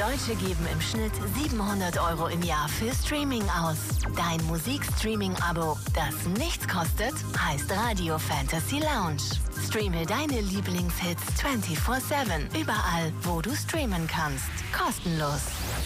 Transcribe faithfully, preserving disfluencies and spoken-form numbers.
Deutsche geben im Schnitt siebenhundert Euro im Jahr für Streaming aus. Dein Musikstreaming-Abo, das nichts kostet, heißt Radio Fantasy Lounge. Streame deine Lieblingshits vierundzwanzig sieben, überall, wo du streamen kannst. Kostenlos.